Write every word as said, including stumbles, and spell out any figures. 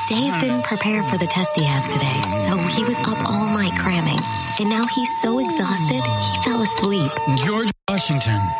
Dave didn't prepare for the test he has today, so he was up all night cramming. And now he's so exhausted, he fell asleep. George Washington.